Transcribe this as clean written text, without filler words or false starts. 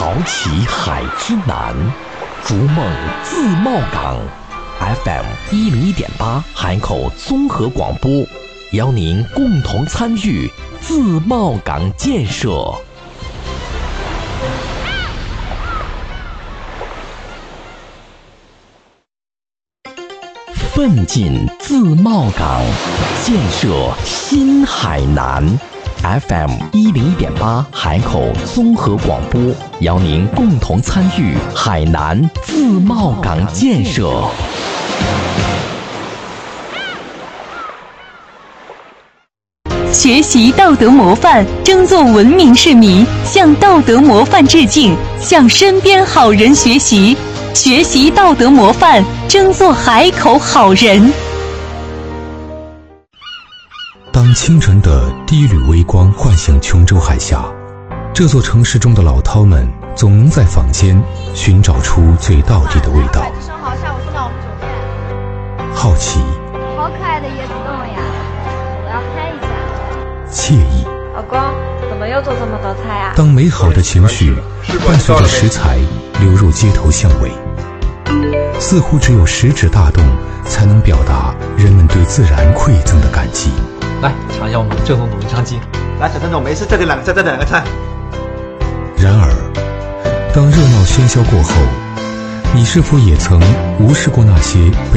豪起海之南，逐梦自贸港。FM101.8海口综合广播，邀您共同参与自贸港建设。奋进自贸港，建设新海南。FM101.8海口综合广播，邀您共同参与海南自贸港建设。 学习道德模范，争做文明市民，向道德模范致敬，向身边好人学习，学习道德模范，争做海口好人。 当清晨的第一缕微光唤醒琼州海峡，这座城市中的老饕们总能在坊间寻找出最道地的味道。 生蚝下午送到我们酒店。 好奇， 好可爱的椰子冻呀，我要拍一下。 惬意， 老公，怎么又做这么多菜啊？ 当美好的情绪伴随着食材流入街头巷尾，似乎只有食指大动才能表达人们对自然馈赠的感激。 来尝一下我们正宗的文昌鸡。 来，小陈总，没事，这里两个菜。 然而，当热闹喧嚣过后，你是否也曾无视过那些被